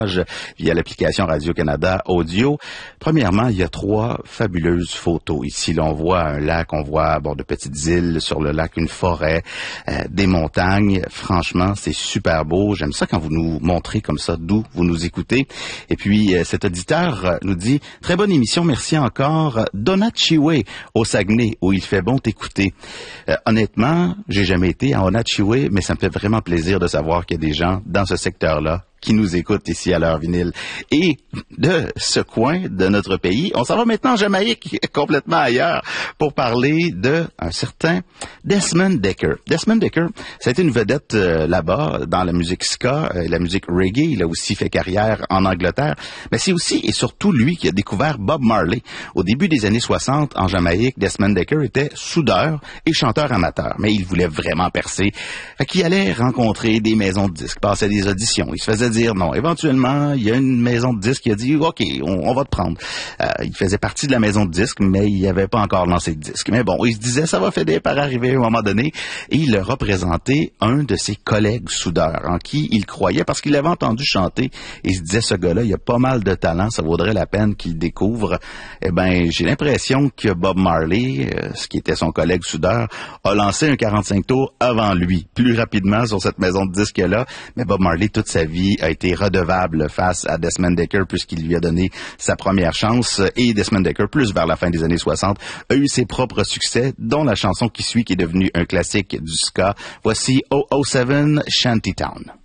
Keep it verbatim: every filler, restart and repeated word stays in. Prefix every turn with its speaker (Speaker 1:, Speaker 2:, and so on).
Speaker 1: via l'application Radio-Canada Audio. Premièrement, il y a trois fabuleuses photos. Ici, là, on voit un lac, on voit bon, de petites îles sur le lac, une forêt, euh, des montagnes. Franchement, c'est super beau. J'aime ça quand vous nous montrez comme ça d'où vous nous écoutez. Et puis, euh, cet auditeur euh, nous dit « Très bonne émission, merci encore. Onatchiwé, au Saguenay, où il fait bon t'écouter. Euh, » Honnêtement, j'ai jamais été à Onatchiwé, mais ça me fait vraiment plaisir de savoir qu'il y a des gens dans ce secteur-là qui nous écoutent ici à l'heure vinyle. Et de ce coin de notre pays, on s'en va maintenant en Jamaïque, complètement ailleurs, pour parler de un certain Desmond Dekker. Desmond Dekker, ça a été une vedette euh, là-bas, dans la musique ska, euh, la musique reggae. Il a aussi fait carrière en Angleterre. Mais c'est aussi et surtout lui qui a découvert Bob Marley. Au début des années soixante, en Jamaïque, Desmond Dekker était soudeur et chanteur amateur. Mais il voulait vraiment percer. Fait qu'il allait rencontrer des maisons de disques, passait des auditions. Il se faisait dire non. Éventuellement, il y a une maison de disques qui a dit « OK, on, on va te prendre euh, ». Il faisait partie de la maison de disques, mais il n'avait pas encore lancé de disque. Mais bon, il se disait « ça va finir par arriver à un moment donné ». Et il a représenté un de ses collègues soudeurs en qui il croyait parce qu'il l'avait entendu chanter. Et il se disait « ce gars-là, il a pas mal de talent, ça vaudrait la peine qu'il découvre ». Eh bien, j'ai l'impression que Bob Marley, euh, ce qui était son collègue soudeur, a lancé un quarante-cinq tours avant lui, plus rapidement sur cette maison de disques-là. Mais Bob Marley, toute sa vie, a été redevable face à Desmond Dekker puisqu'il lui a donné sa première chance. Et Desmond Dekker, plus vers la fin des années soixante, a eu ses propres succès, dont la chanson qui suit, qui est devenue un classique du ska. Voici douze oh sept Shantytown.